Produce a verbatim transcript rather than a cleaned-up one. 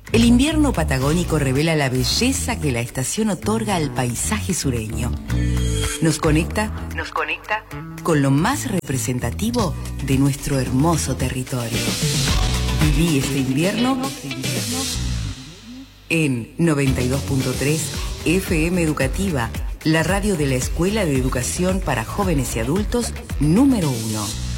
El invierno patagónico revela la belleza que la estación otorga al paisaje sureño. Nos conecta, nos conecta con lo más representativo de nuestro hermoso territorio. Viví este invierno en noventa y dos punto tres F M Educativa, la radio de la Escuela de Educación para Jóvenes y Adultos número uno.